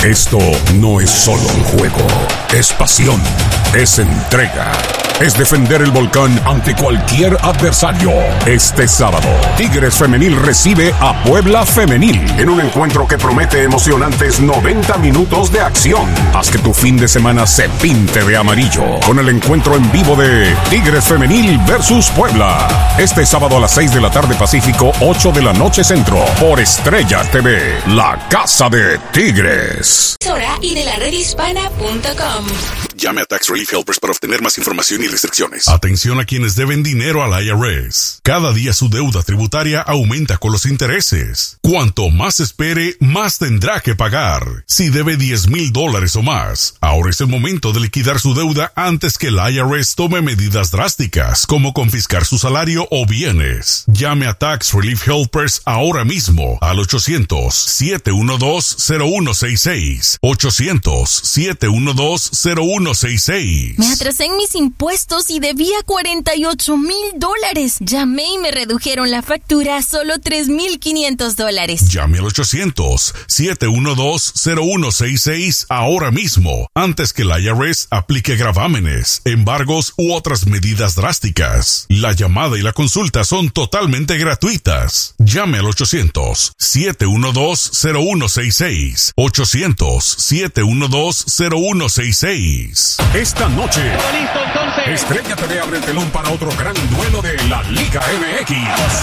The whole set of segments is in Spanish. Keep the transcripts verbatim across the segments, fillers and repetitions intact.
Esto no es solo un juego, es pasión, es entrega, es defender el volcán ante cualquier adversario. Este sábado, Tigres Femenil recibe a Puebla Femenil en un encuentro que promete emocionantes noventa minutos de acción. Haz que tu fin de semana se pinte de amarillo con el encuentro en vivo de Tigres Femenil versus Puebla. Este sábado a las seis de la tarde Pacífico, ocho de la noche Centro, por Estrella T V, la casa de Tigres. Sora y de la red hispana punto com. Llame a Tax Relief Helpers para obtener más información y restricciones. Atención a quienes deben dinero al I R S. Cada día su deuda tributaria aumenta con los intereses. Cuanto más espere, más tendrá que pagar. Si debe diez mil dólares o más, ahora es el momento de liquidar su deuda antes que el I R S tome medidas drásticas, como confiscar su salario o bienes. Llame a Tax Relief Helpers ahora mismo al ochocientos, siete uno dos, cero uno seis seis. ochocientos, siete uno dos, cero uno seis seis. Me atrasé en mis impuestos y debía cuarenta y ocho mil dólares. Llamé y me redujeron la factura a solo tres mil quinientos dólares. Llame al ochocientos, siete uno dos, cero uno seis seis ahora mismo, antes que el I R S aplique gravámenes, embargos u otras medidas drásticas. La llamada y la consulta son totalmente gratuitas. Llame al ochocientos, siete uno dos, cero uno seis seis. ochocientos, siete uno dos, cero uno seis seis. Esta noche, Estrella T V abre el telón para otro gran duelo de la Liga M X.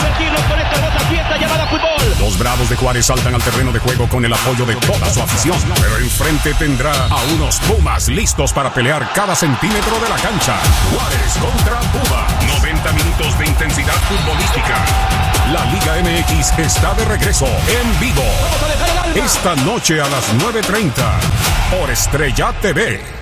Los Bravos de Juárez saltan al terreno de juego con el apoyo de toda su afición, pero enfrente tendrá a unos Pumas listos para pelear cada centímetro de la cancha. Juárez contra Puma, noventa minutos de intensidad futbolística. La Liga M X está de regreso en vivo esta noche a las nueve treinta por Estrella T V.